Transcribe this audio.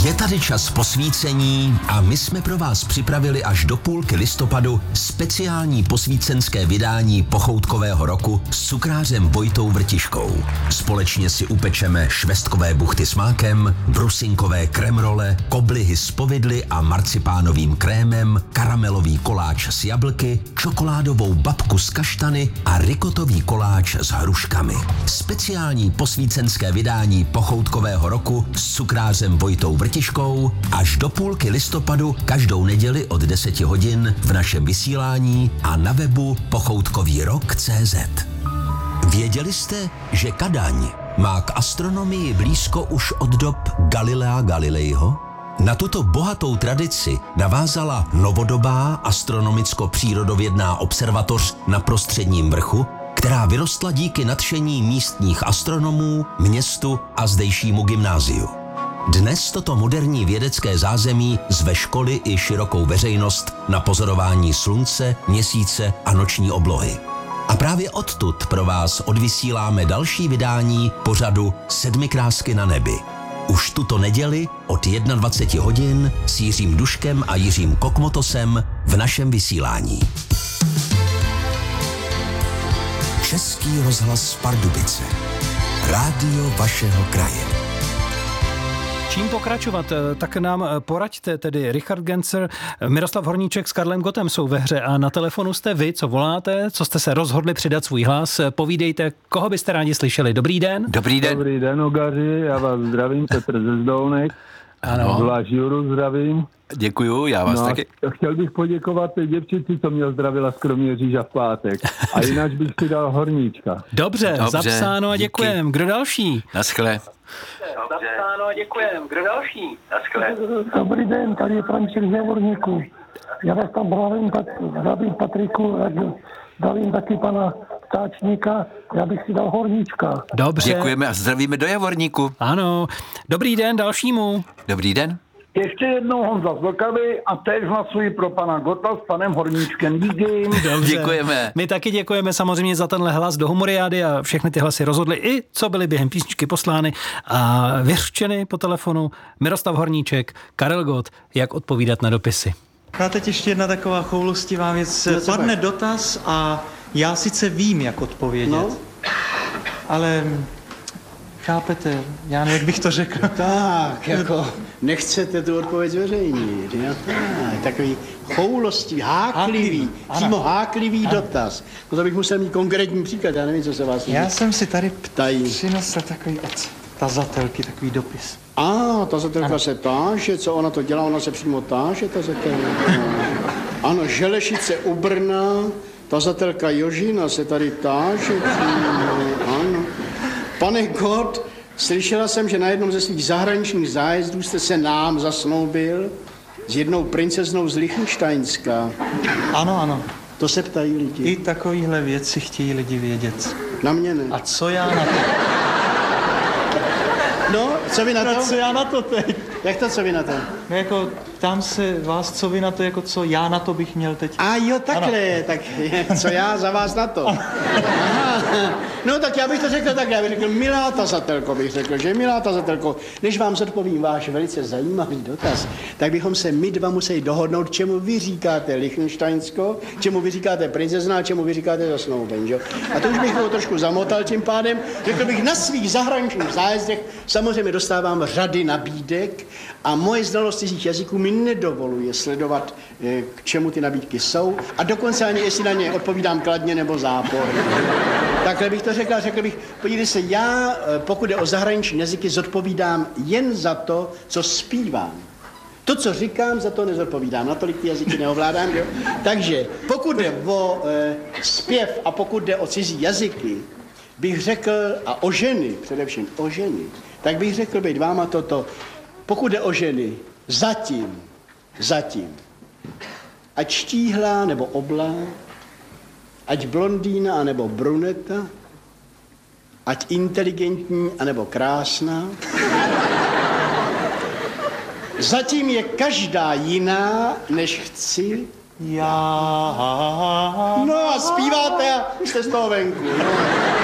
Je tady čas posvícení a my jsme pro vás připravili až do půlky listopadu speciální posvícenské vydání pochoutkového roku s cukrářem Vojtou Vrtiškou. Společně si upečeme švestkové buchty s mákem, brusinkové kremrole, koblihy s povidly a marcipánovým krémem, karamelový koláč s jablky, čokoládovou babku s kaštany a rikotový koláč s hruškami. Speciální posvícenské vydání pochoutkového roku s cukrářem Vojtou Vrtiškou až do půlky listopadu každou neděli od 10 hodin v našem vysílání a na webu pochoutkovýrok.cz. Věděli jste, že Kadaň má k astronomii blízko už od dob Galilea Galileiho? Na tuto bohatou tradici navázala novodobá astronomicko-přírodovědná observatoř na Prostředním vrchu, která vyrostla díky nadšení místních astronomů, městu a zdejšímu gymnáziu. Dnes toto moderní vědecké zázemí zve školy i širokou veřejnost na pozorování slunce, měsíce a noční oblohy. A právě odtud pro vás odvysíláme další vydání pořadu Sedmikrásky na nebi. Už tuto neděli od 21 hodin s Jiřím Duškem a Jiřím Kokmotosem v našem vysílání. Český rozhlas Pardubice. Rádio vašeho kraje. Čím pokračovat, tak nám poraďte, tedy Richard Gencer, Miroslav Horníček s Karlem Gottem jsou ve hře a na telefonu jste vy, co voláte, co jste se rozhodli přidat svůj hlas, povídejte, koho byste rádi slyšeli. Dobrý den. Dobrý den. Dobrý den, Ogaři, já vás zdravím, Petr ze Zdounek, Ano. zvlášť Juru zdravím. Děkuju, já vás taky. Chtěl bych poděkovat té děvčici, co mě zdravila z Kroměříža v pátek. A jinak bych si dal Horníčka. Dobře, zapsáno a děkujem. Kdo další? Naschle. Zapsáno a děkujem. Kdo další? Naschle. Dobrý den, tady je František z Javorníku. Já vás tam zdravím Patriku, zdravím taky pana Ptáčníka, já bych si dal Horníčka. Dobře. Děkujeme a zdravíme do Javorníku. Ano. Dobrý den dalšímu. Dobrý den. Ještě jednou Honza z Vlkavy a teď hlasuji pro pana Gota s panem Horníčkem. Díky. Dobře. Děkujeme. My taky děkujeme samozřejmě za tenhle hlas do Humoriády a všechny ty hlasy rozhodly i co byly během písničky poslány a vyřčeny po telefonu Miroslav Horníček, Karel Gott, jak odpovídat na dopisy. A teď ještě jedna taková choulostivá věc. Padne dotaz a já sice vím, jak odpovědět, ale chápete, já nevím, jak bych to řekl. Tak, jako nechcete tu odpověď zveřejnit. Takový choulostivý, háklivý, přímo háklivý dotaz. No to bych musel mít konkrétní příklad, já nevím, co se vás Já jsem si tady ptají. přinesl takový od tazatelky, takový dopis. Tazatelka se táže, co ona to dělá, ona se přímo táže, tazatelka. Ano, Želešice u Brna, tazatelka Jožina se tady táže přímo, ano. Pane Gott, slyšela jsem, že na jednom ze svých zahraničních zájezdů jste se nám zasnoubil s jednou princeznou z Lichtenštejnska. Ano. To se ptají lidi. I takovýhle věci chtějí lidi vědět. Na mě ne. A co já na to? No, co vy na to? Co já na to teď? Jak to, co vy na to? No jako, ptám se vás, co vy na to, jako co já na to bych měl teď. A jo, takhle, ano. Tak co já za vás na to? Aha. No tak já bych to řekl tak, já bych řekl, milá tazatelko, milá tazatelko, než vám zodpovím váš velice zajímavý dotaz, tak bychom se my dva museli dohodnout, čemu vy říkáte Lichtenštejnsko, čemu vy říkáte princezna, čemu vy říkáte zasnouben, jo? A to už bych ho trošku zamotal tím pádem, řekl bych, na svých zahraničních zájezdech samozřejmě dostávám řady nabídek a moje znalost cizích jazyků mi nedovoluje sledovat, k čemu ty nabídky jsou a dokonce ani jestli na ně odpovídám kladně nebo záporně. Takhle bych to řekl bych, podívejte se, já, pokud jde o zahraniční jazyky, zodpovídám jen za to, co zpívám. To, co říkám, za to nezodpovídám, natolik ty jazyky neovládám, jo? Takže pokud jde o zpěv a pokud jde o cizí jazyky, bych řekl, a o ženy, především o ženy, tak bych řekl být váma toto, pokud jde o ženy, zatím, ať štíhlá nebo oblá, ať blondýna anebo bruneta, ať inteligentní anebo krásná, zatím je každá jiná, než chci. Já. No a zpíváte a jste z toho venku. No.